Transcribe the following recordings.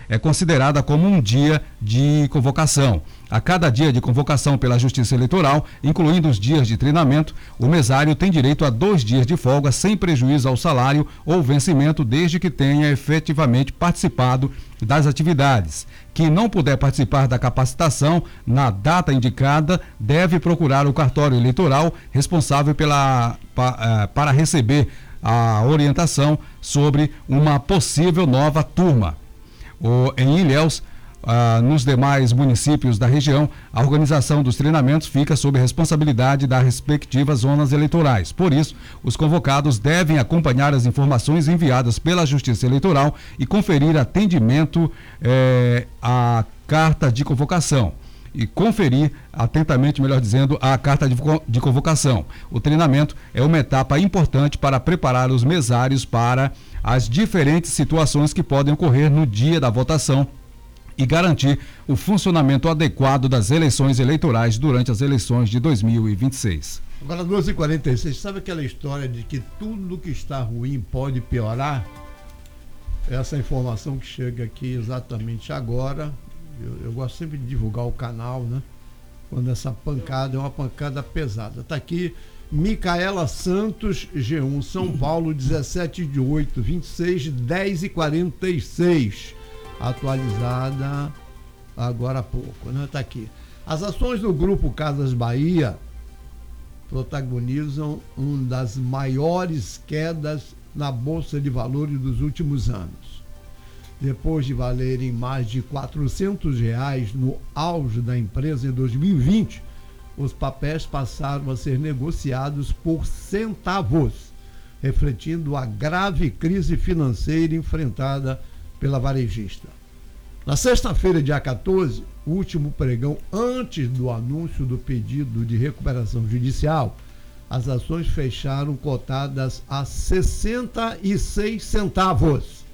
é considerada como um dia de convocação. A cada dia de convocação pela Justiça Eleitoral, incluindo os dias de treinamento, o mesário tem direito a 2 dias de folga sem prejuízo ao salário ou vencimento, desde que tenha efetivamente participado das atividades. Quem não puder participar da capacitação na data indicada deve procurar o cartório eleitoral responsável para receber a orientação sobre uma possível nova turma. Em Ilhéus, nos demais municípios da região, a organização dos treinamentos fica sob responsabilidade das respectivas zonas eleitorais. Por isso, os convocados devem acompanhar as informações enviadas pela Justiça Eleitoral e conferir atendimento à carta de convocação. E conferir atentamente, melhor dizendo, a carta de convocação. O treinamento é uma etapa importante para preparar os mesários para as diferentes situações que podem ocorrer no dia da votação e garantir o funcionamento adequado das eleições eleitorais durante as eleições de 2026. Agora, 12h46, sabe aquela história de que tudo que está ruim pode piorar? Essa informação que chega aqui exatamente agora. Eu gosto sempre de divulgar o canal, né? Quando essa pancada é uma pancada pesada. Está aqui Micaela Santos, G1, São Paulo, 17/8, 26, 10h46. Atualizada agora há pouco, né? Está aqui. As ações do Grupo Casas Bahia protagonizam uma das maiores quedas na Bolsa de Valores dos últimos anos. Depois de valerem mais de R$400 no auge da empresa em 2020, os papéis passaram a ser negociados por centavos, refletindo a grave crise financeira enfrentada pela varejista. Na sexta-feira, dia 14, o último pregão antes do anúncio do pedido de recuperação judicial, as ações fecharam cotadas a 66 centavos.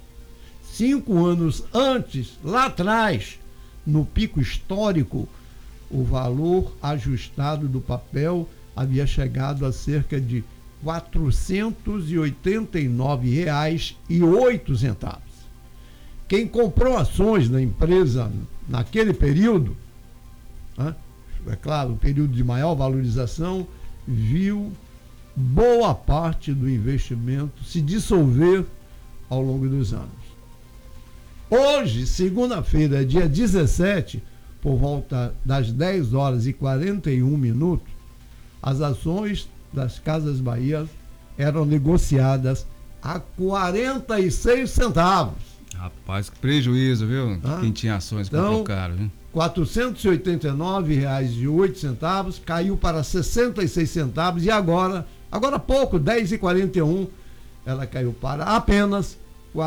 5 anos antes, lá atrás, no pico histórico, o valor ajustado do papel havia chegado a cerca de R$ 489,08. Quem comprou ações da empresa naquele período, é claro, o período de maior valorização, viu boa parte do investimento se dissolver ao longo dos anos. Hoje, segunda-feira, dia 17, por volta das 10h41, as ações das Casas Bahia eram negociadas a 46 centavos. Rapaz, que prejuízo, viu? Quem tinha ações comprou caro, viu? R$ 489,08 caiu para 66 centavos e agora há pouco, 10h41, ela caiu para apenas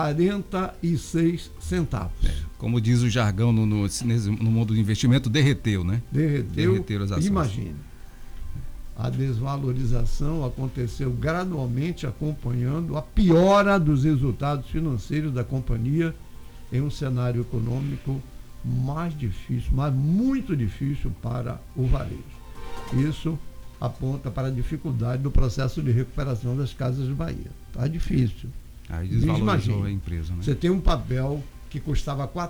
46 centavos. Como diz o jargão no mundo do investimento, derreteu, né? Derreteu as ações. Imagine. A desvalorização aconteceu gradualmente, acompanhando a piora dos resultados financeiros da companhia em um cenário econômico mais difícil, mas muito difícil para o varejo. Isso aponta para a dificuldade do processo de recuperação das Casas Bahia. Está difícil. Aí desvalorizou a empresa, né? Você tem um papel que custava R$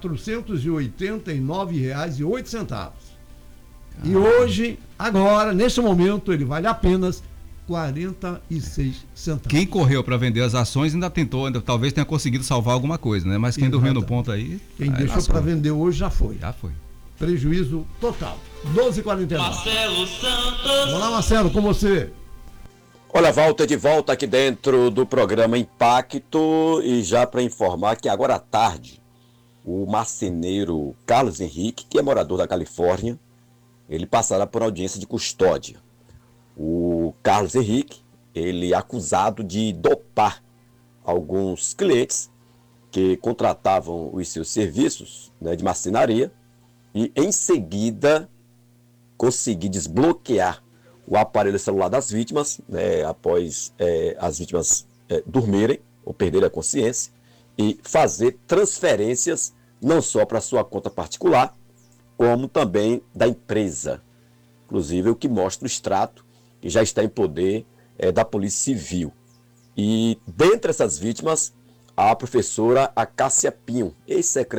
489,08. E hoje, agora, nesse momento, ele vale apenas 46 centavos. Quem correu para vender as ações ainda talvez tenha conseguido salvar alguma coisa, né? Mas quem dormiu no ponto aí... Quem deixou para vender hoje já foi. Já foi. Prejuízo total. 12h49. Marcelo Santos. Vamos lá, Marcelo, com você. Olha, Walter, de volta aqui dentro do programa Impacto, e já para informar que agora à tarde, o marceneiro Carlos Henrique, que é morador da Califórnia, ele passará por audiência de custódia. O Carlos Henrique, ele é acusado de dopar alguns clientes que contratavam os seus serviços, né, de marcenaria, e em seguida conseguir desbloquear o aparelho celular das vítimas, né, após as vítimas dormirem ou perderem a consciência, e fazer transferências não só para sua conta particular, como também da empresa. Inclusive o que mostra o extrato que já está em poder da Polícia Civil. E dentre essas vítimas, a professora Acácia Pinho, ex-secretária